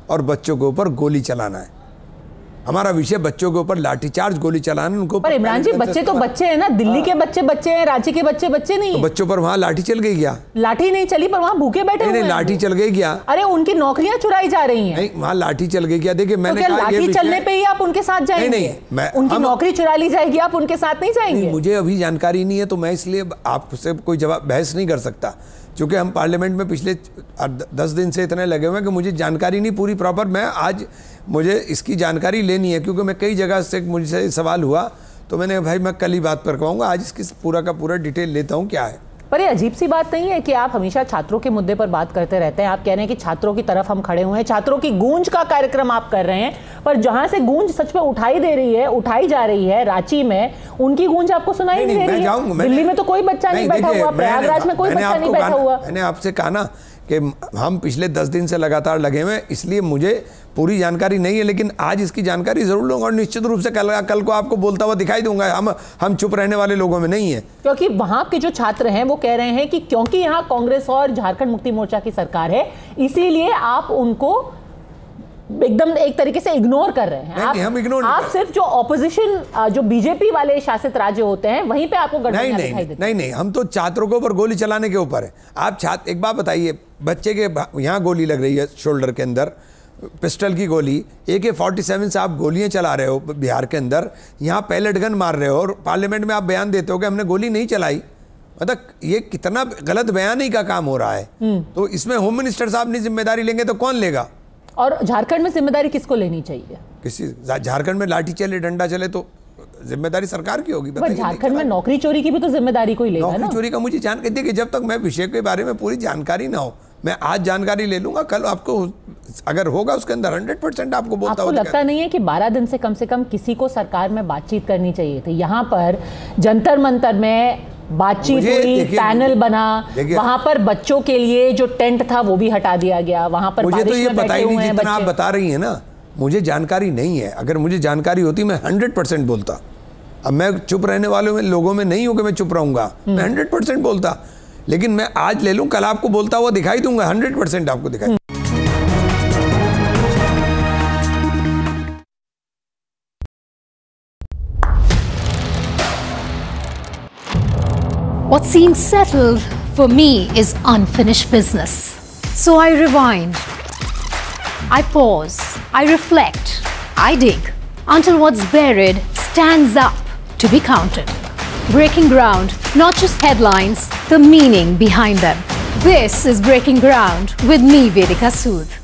और बच्चों के ऊपर गोली चलाना है। हमारा विषय बच्चों के ऊपर लाठीचार्ज, गोली चलाना, उनको। पर इमरान जी, बच्चे तो बच्चे हैं ना, दिल्ली के बच्चे हैं, रांची के बच्चे नहीं तो बच्चों पर वहाँ लाठी चल गई क्या? लाठी नहीं चली, पर वहाँ भूखे बैठे नहीं, लाठी चल गई क्या? अरे उनकी नौकरियां चुराई जा रही हैं। नहीं, वहाँ लाठी चल गई क्या? देखिए, मैंने कहा लाठी चलने पे ही आप उनके साथ जाएंगे? नहीं, उनकी नौकरी चुरा ली जाएगी, आप उनके साथ नहीं जाएंगे? मुझे अभी जानकारी नहीं है, तो मैं इसलिए आपसे कोई बहस नहीं कर सकता, क्योंकि हम पार्लियामेंट में पिछले 10 दिन से इतने लगे हुए हैं कि मुझे जानकारी नहीं पूरी प्रॉपर। मैं आज मुझे इसकी जानकारी लेनी है, क्योंकि मैं कई जगह से मुझसे सवाल हुआ, तो मैंने भाई मैं कल ही बात कर पाऊंगा, आज इसकी पूरा का पूरा डिटेल लेता हूँ क्या है। पर ये अजीब सी बात नहीं है कि आप हमेशा छात्रों के मुद्दे पर बात करते रहते हैं। आप कह रहे हैं कि छात्रों की तरफ हम खड़े हुए हैं, छात्रों की गूंज का कार्यक्रम आप कर रहे हैं, पर जहां से गूंज सच में उठाई जा रही है रांची में, उनकी गूंज आपको सुनाई नहीं दे रही है। दिल्ली में तो कोई बच्चा नहीं बैठा हुआ, प्रयागराज में कोई बच्चा नहीं बैठा हुआ। मैंने आपसे कहा ना कि हम पिछले 10 दिन से लगातार लगे हुए, इसलिए मुझे पूरी जानकारी नहीं है, लेकिन आज इसकी जानकारी जरूर लूंगा और निश्चित रूप से कल को आपको बोलता हुआ दिखाई दूंगा। हम चुप रहने वाले लोगों में नहीं है, क्योंकि वहां के जो छात्र हैं वो कह रहे हैं कि क्योंकि यहाँ कांग्रेस और झारखंड मुक्ति मोर्चा की सरकार है, इसीलिए आप उनको एकदम एक तरीके से इग्नोर कर रहे हैं। आप सिर्फ जो ऑपोजिशन, जो बीजेपी वाले शासित राज्य होते हैं, वहीं पे आपको गड़बड़ियां दिखाई देती हैं। नहीं, हम तो छात्रों के ऊपर गोली चलाने के ऊपर है। आप छात्र, एक बात बताइए, बच्चे के यहाँ गोली लग रही है शोल्डर के अंदर, पिस्टल की गोली, AK-47 से आप गोलियां चला रहे हो बिहार के अंदर, यहाँ पैलेट गन मार रहे हो, और पार्लियामेंट में आप बयान देते हो कि हमने गोली नहीं चलाई। मतलब ये कितना गलत बयानी का काम हो रहा है। तो इसमें होम मिनिस्टर साहब नहीं जिम्मेदारी लेंगे तो कौन लेगा? और झारखंड में जिम्मेदारी किसको लेनी चाहिए? झारखंड में लाठी चले, डंडा चले तो जिम्मेदारी सरकार की होगी। पर झारखंड में नौकरी चोरी की भी तो जिम्मेदारी कोई लेगा ना? नौकरी चोरी का मुझे जानकारी देखिए, जब तक मैं विषय के बारे में पूरी जानकारी ना हो, मैं आज जानकारी ले लूंगा, कल आपको अगर होगा उसके अंदर 100% आपको बोलता हूं। आपको लगता नहीं है कि 12 दिन से कम किसी को सरकार में बातचीत करनी चाहिए थी? यहाँ पर जंतर मंतर में बातचीत हुई, पैनल बना, वहां पर बच्चों के लिए जो टेंट था वो भी हटा दिया गया, वहां पर मुझे तो ये पता ही नहीं, जितना आप बता रही है ना, मुझे जानकारी नहीं है। अगर मुझे जानकारी होती मैं 100% बोलता। अब मैं चुप रहने वालों में लोगों में नहीं हूं कि मैं चुप रहूंगा, मैं 100% बोलता, लेकिन मैं आज ले लूं, कल आपको बोलता हुआ दिखाई दूंगा, 100% आपको दिखाई। What seems settled for me is unfinished business. So I rewind, I pause, I reflect, I dig until what's buried stands up to be counted. Breaking ground, not just headlines, the meaning behind them. This is Breaking Ground with me, Vedika Sood.